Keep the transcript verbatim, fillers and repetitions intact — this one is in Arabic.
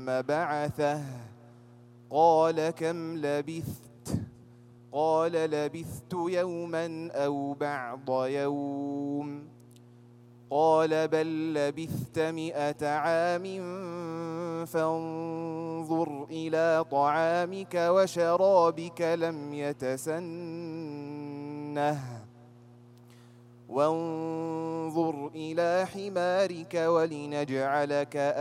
ثم بعثه قال كم لبثت قال لبثت يوما أو بعض يوم قال بل لبثت مئة عام فانظر إلى طعامك وشرابك لم يتسنه وانظر إلى حمارك ولنجعلك